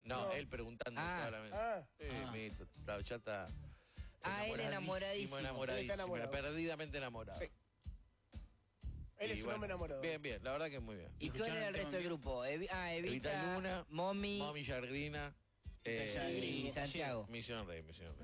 No, él preguntando claramente. Mito, ya está. Él enamoradísimo. Enamoradísimo, perdidamente enamorado. Sí. Él es un hombre enamorado. Bien, bien, la verdad que muy bien. ¿Y cuál era el resto del grupo? Evita Luna, Momi Jardina. Y Santiago. Misión Rey.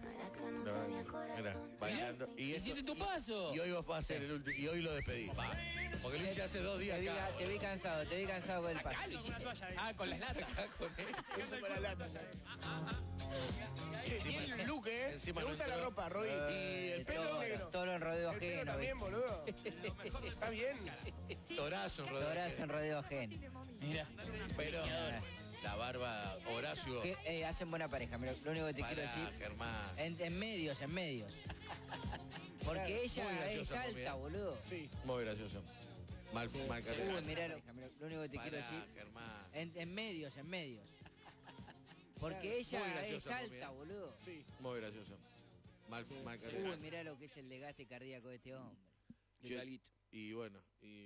Mira, bailando. Y hiciste tu paso. Y hoy vos vas a hacer el último. Y hoy lo despedí. Porque lo hice hace 2 días acá. Te vi cansado con el paso. Acá lo hiciste. Con las latas. Acá con él. Con la lata ya. Tiene el look, Encima me gusta la ropa, Roy. Y el pelo negro. Todo en rodeo El pelo ajeno. también, boludo. Está bien. Torazo en rodeo ajeno. Mira. Pero la barba, Horacio. Hacen buena pareja, lo único que te quiero decir. Germán. En medios. Porque ella es alta, boludo. Sí. Muy gracioso. Mal mirá lo único que te quiero decir. Germán. En medios. Porque ella es alta, boludo. Sí. Muy gracioso. Mal mirá lo que es el desgaste cardíaco de este hombre. Y bueno,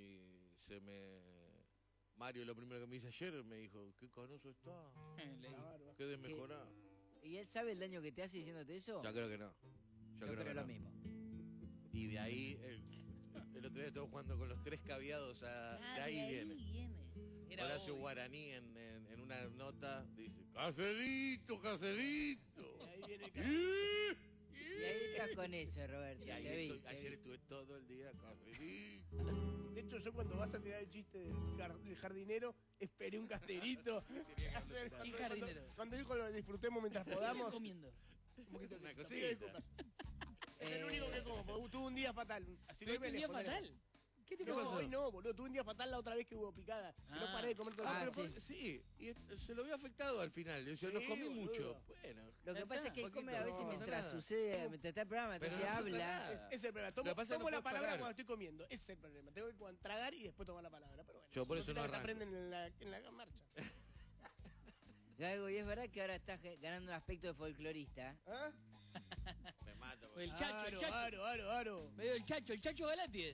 Mario lo primero que me dice ayer me dijo, qué canoso está, qué desmejorado. ¿Y él sabe el daño que te hace diciéndote eso? Yo creo que no. Yo creo que lo mismo. Y de ahí, el otro día estuvo jugando con los 3 caviados, de ahí viene. Horacio Guaraní en una nota dice, ¡Caserito! Y ahí viene Y ahí estás con eso, Roberto. Y ayer estuve todo el día, Caserito. De hecho, yo cuando vas a tirar el chiste del jardinero, esperé un casterito. ¿Qué jardinero? Cuando dijo lo disfrutemos mientras podamos. Comiendo. Una cosita. Es el único que como, porque tuve un día fatal. Así ¿Pero un día fatal? ¿Qué te pasó? Hoy no, boludo. Tuve un día fatal la otra vez que hubo picada. No paré de comer todo el tiempo. Sí, y se lo había afectado al final. Yo nos comí mucho. Bueno. Lo que pasa es que él come a veces mientras sucede, mientras está el programa, entonces habla. Ese es el problema. Tomo la palabra cuando estoy comiendo. Ese es el problema. Tengo que tragar y después tomar la palabra. Pero bueno, yo por eso no se aprenden en la marcha. Gago, y es verdad que ahora estás ganando un aspecto de folclorista. ¿Ah? Me mato. El Chacho. Aro. Medio el Chacho Galátides.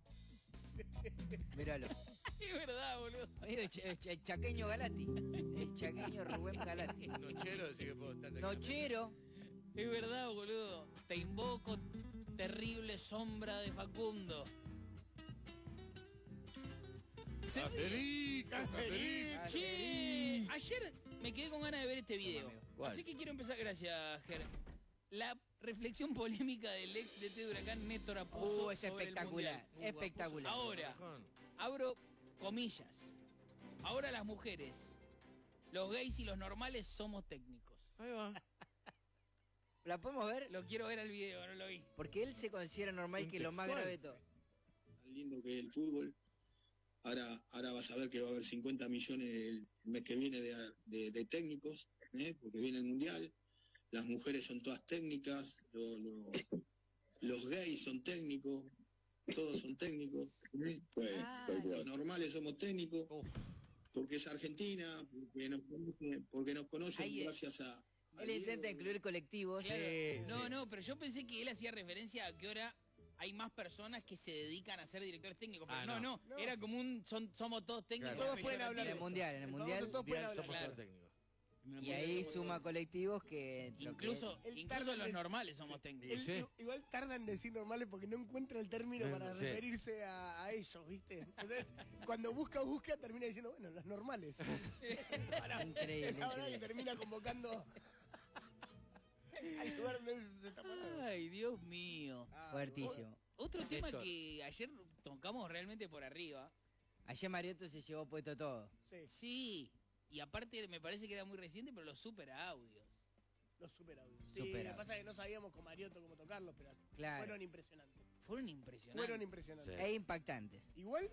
Míralo. Es verdad, boludo. El chaqueño Galati. El chaqueño Rubén Galati. Nochero, así que puedo estar. Nochero. Es verdad, boludo. Te invoco, terrible sombra de Facundo. Caserito. Che, ayer me quedé con ganas de ver este video. ¿Cuál? Así que quiero empezar, gracias, Ger. La reflexión polémica del ex DT de Huracán Néstor Apuzzo Es espectacular, espectacular. Ahora, abro comillas. Ahora las mujeres, los gays y los normales somos técnicos. Ahí va. ¿La podemos ver? Lo quiero ver al video, no lo vi. Porque él se considera normal que lo más grave de todo. Tan lindo que es el fútbol. Ahora vas a ver que va a haber 50 millones el mes que viene de técnicos, porque viene el Mundial. Las mujeres son todas técnicas, los gays son técnicos, todos son técnicos. Los normales somos técnicos, porque es Argentina, porque nos conocen gracias a... Él intenta incluir colectivos. Claro. No, pero yo pensé que él hacía referencia a que ahora hay más personas que se dedican a ser directores técnicos. Pero no. Era como somos todos técnicos. Claro. Todos pueden hablar. En el mundial Todos pueden hablar. Somos todos técnicos. Y ahí suma colectivos que... Incluso los normales somos técnicos. Igual tardan en decir normales porque no encuentra el término para referirse a ellos, ¿viste? Entonces, cuando busca, termina diciendo, bueno, los normales. Increíble. Es la verdad que termina convocando al lugar donde se está parando. Ay, Dios mío. Fuertísimo. Otro tema que ayer tocamos realmente por arriba. Ayer Mariotto se llevó puesto todo. Sí. Y aparte me parece que era muy reciente, pero los super audios. Los super audios. Sí, lo que pasa es que no sabíamos con Mariotto cómo tocarlos, pero fueron impresionantes. Fueron impresionantes. E impactantes. Igual,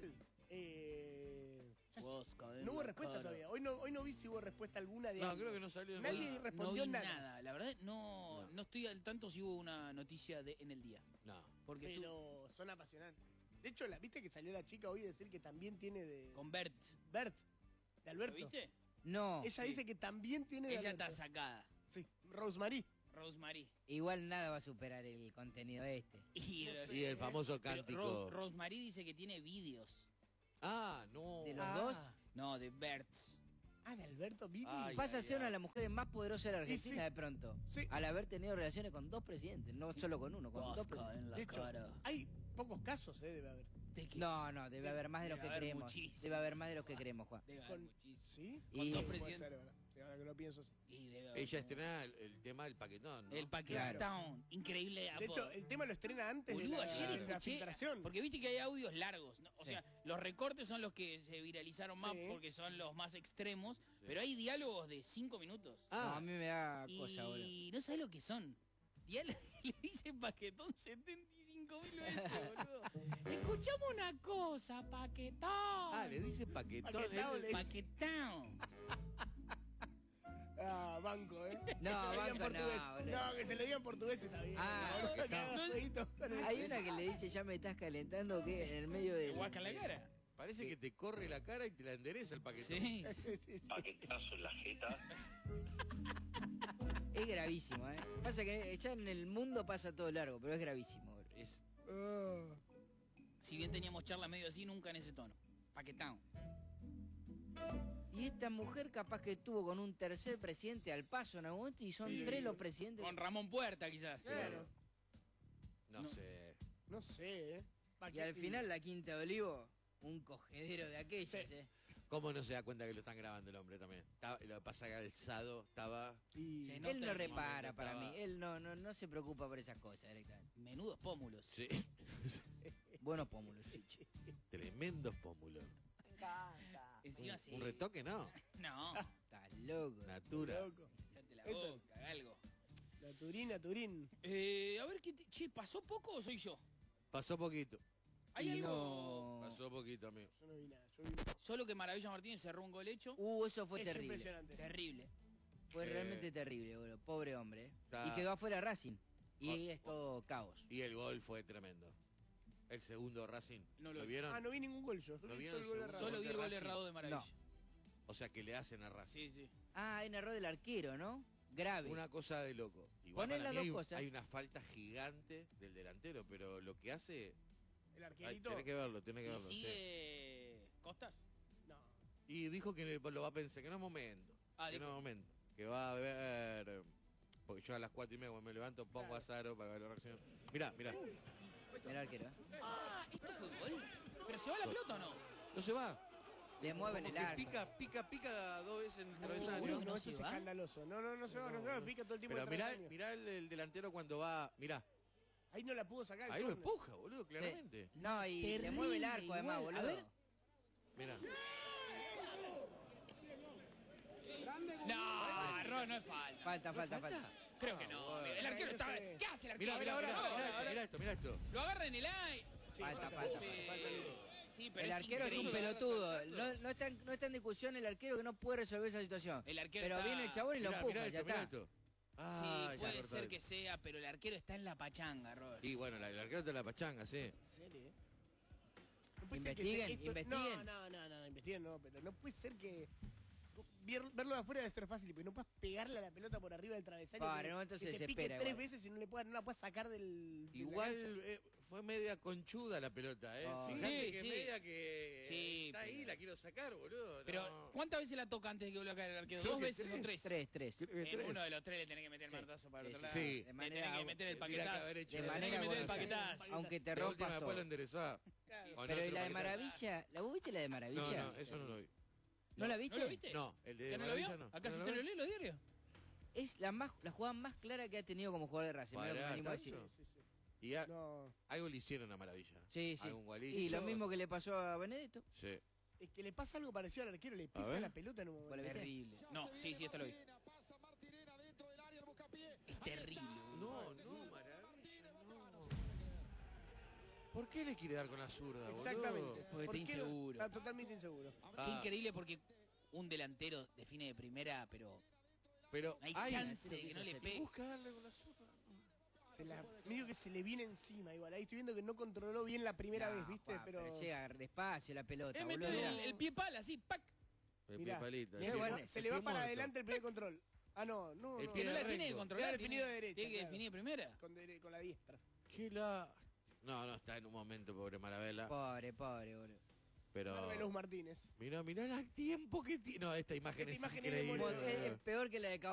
no hubo respuesta todavía. Hoy no vi si hubo respuesta alguna de No, creo que no salió. Nadie respondió nada. La verdad, no estoy al tanto si hubo una noticia en el día. No. Pero son apasionantes. De hecho, ¿viste que salió la chica hoy a decir que también tiene de... Con Bert, de Alberto. ¿lo viste? No. Ella dice que también tiene de Ella Alberto. está sacada. Sí, Rosemary. Igual nada va a superar el contenido este. Y el famoso cántico. Rosemary dice que tiene vídeos. Ah, no. ¿De los dos? No, de Bert's. Ah, de Alberto Vivi. Pasa a ser una de las mujeres más poderosas de la Argentina sí. de pronto. Sí. Al haber tenido relaciones con 2 presidentes, no solo con uno, con 2 Bosca presidentes. en la De hecho, cara. hay pocos casos, debe haber. ¿De qué? No, debe haber más de los Debe que haber creemos. muchísimo. Debe haber más de los que creemos, Juan. Debe haber Con- muchísimo. ¿Sí? Y- dos Puede presidentes. ser, ¿verdad? Sí, ahora que lo pienso, sí. Y debe haber Ella mucho. estrena el tema del paquetón, ¿no? El Paquetón. Increíble. De hecho, el tema lo estrena antes de Boludo, ayer de la escuché, filtración. porque viste que hay audios largos, ¿no? O Sí. sea, los recortes son los que se viralizaron más Sí. porque son los más extremos, pero hay diálogos de 5 minutos. No, a mí me da Y cosa, boludo. no sabes lo que son. Diálogos le dice Paquetón 75.000 veces, boludo. Escuchamos una cosa, Paquetón. Le dice paquetón. Paquetón, le dice. Paquetón. Ah, banco, ¿eh? No, Que se lo diga en banco no, portugués. boludo. No, que se lo diga en portugués está bien. Ah, boludo, Paquetón. que haga jueguito con el- Hay una que le dice, ya me estás calentando, que en el medio de... Guaca en la cara. Parece que te corre la cara y te la endereza el paquetón. Sí. Sí, sí, sí. Paquetazo en la jeta. Es gravísimo, ¿eh? Pasa que ya en el mundo pasa todo largo, pero es gravísimo, boludo. Es Ah. Si bien teníamos charla medio así, nunca en ese tono. Paquetón. Y esta mujer capaz que estuvo con un tercer presidente al paso en algún momento y son Sí. 3 los presidentes. Con Ramón Puerta, quizás. Claro. no No. sé. No sé, ¿eh? Y al final la Quinta de Olivo, un cogedero de aquellos, Sí. ¿eh? ¿Cómo no se da cuenta que lo están grabando el hombre también? Lo que pasa que alzado estaba... Y- Se Él nota no el repara momento para estaba- mí, él no se preocupa por esas cosas directamente. Menudos pómulos. Sí. Buenos pómulos, sí. Tremendos pómulos. Encima sí. Un retoque, no. No. Estás loco. Natura. Loco. Hacerte la Esto- boca, algo. Turín. A ver, Che, ¿pasó poco o soy yo? Pasó poquito. ¿Hay Y algo? no... Pasó poquito, amigo. Yo no vi nada. Yo vi... Solo que Maravilla Martínez cerró un gol hecho. Eso fue Es terrible. impresionante. Terrible. Fue Eh. realmente terrible, boludo. Pobre hombre. Está- Y quedó afuera Racing. Y Oh, es todo caos. Y el gol fue tremendo. El segundo Racing. No ¿Lo lo vi. vieron? Ah, no vi ningún gol yo. ¿No vi vieron solo el gol el errado. Solo vi el gol Racing. errado de Maravilla. O sea, que le hacen a Racing. Sí, sí. Ah, hay un error del arquero, ¿no? Grave. Una cosa de loco. Igual Poné para las mí dos hay, cosas. hay una falta gigante del delantero, pero lo que hace... El Ay, arquerito. tenés que verlo, tenés que ¿Y verlo. sí. sigue Costas? No. Y dijo que lo va a pensar, que no es momento. Ah, que no dijo. es momento. Que va a ver... Porque yo a las 4:30 cuando me levanto pongo a Zaro para ver la reacción. Mirá. El arquero, ¿eh? Ah, ¿esto fue gol? ¿Pero se va la pelota o no? No se va. Le mueven Como el que arco. pica 2 veces en el ¿Seguro travesaño. que no eso se es va? escandaloso. No se va, no se va. Pica todo el tiempo Pero el travesaño. mirá el delantero cuando va... Mirá. Ahí no la pudo sacar. el Ahí lo córner. empuja, boludo, claramente. No, y le Terrible, mueve el arco además, igual. boludo. A ver. Mirá. No, error, no es falta. Falta. Creo que no. bueno. El arquero No está... sé. ¿Qué hace el arquero? Mirá ahora. esto. Lo agarra en el aire. Sí, Falta. Sí, pero El es arquero es un increíble. pelotudo. No está en discusión el arquero que no puede resolver esa situación. El arquero Pero está- viene el chabón y lo empuja, Mirá ya esto, mirá está. esto. Sí, Ah, ya puede cortó ser esto. que sea, pero el arquero está en la pachanga, Robert. Y bueno, el arquero está en la pachanga, sí. ¿En serio? No puede ser que Investiguen, esto- investiguen. No, investiguen no, pero no puede ser que... Verlo de afuera debe ser fácil, porque no puedes pegarle a la pelota por arriba del travesaño. Pa, que- en un momento que se te pique desespera 3 igual. veces y no la puedes sacar del... de la Igual cancha. fue media conchuda la pelota, ¿eh? Oh. Fíjate Sí, que sí. media que Sí, está ahí, pero- la quiero sacar, boludo. Pero, no. ¿cuántas veces la toca antes de que vuelva a caer el arquero? Creo ¿Dos que veces o tres? Tres. Creo que En tres. uno de los tres le tenés que meter el Sí. martazo para el Sí, otro sí. lado. Sí. Le De manera- tenés que meter el Tendría que paquetazo. haber hecho- De Le tenés manera que meter el golosa. paquetazo. Aunque te La rompas última después lo todo. enderezaba. Claro. Con Pero otro ¿y la de paquetazo. Maravilla? ¿La vos viste la de No, Maravilla? no, eso no lo vi. ¿No la viste? ¿No lo viste? No, el de ¿Que no lo vio? Maravilla no. ¿Acaso ¿No usted lo lo vi? lee los diarios? Es la jugada más clara que ha tenido como jugador de Racing. mirá lo que me Pará, animo a decir. ¿tanto? Y a- No, algo le hicieron a Maravilla. Sí. Algún gualicho. Y lo mismo que le pasó a Benedetto. Sí. es que le pasa algo parecido al arquero, le pisa ver. la pelota en un ¿Vos momento. la viste? Terrible. No, sí, esto lo vi. Es terrible. No, Maravilla, no. ¿Por qué le quiere dar con la zurda, boludo? Exactamente. Porque ¿Por está qué no? inseguro. Está totalmente inseguro. Qué Ah, increíble porque un delantero define de primera, pero pero no hay ay, chance de que no le hacer. pegue. busca darle con la zurda. Medio que se le viene encima igual. Ahí estoy viendo que no controló bien la primera No, vez, ¿viste? Juan, pero llega despacio la pelota, Es boludo. meter mirá. el pie pala, así, ¡pac! El Mirá, pie palita. se, Sí, le bueno, va, se el le va pie para muerto. adelante el primer control. Ah, no. El Que pie no de la tiene que Rengo. controlar. Era definido de derecha, Tiene que claro. definir de primera. Con la diestra. ¿Qué la...? No, está en un momento, pobre Maravilla. Pobre, boludo. Pero... Carlos Martínez. Mirá el tiempo que tiene. No, esta imagen es imagen es increíble. demoledora. Es peor que la de